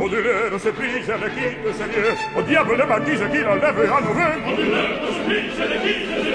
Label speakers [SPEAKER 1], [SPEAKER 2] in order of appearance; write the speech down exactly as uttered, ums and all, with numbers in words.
[SPEAKER 1] Baudelaire se plie, je le quitte, Seigneur. Au diable le baptise qui l'enlève à nous. Baudelaire se plie, je le quitte,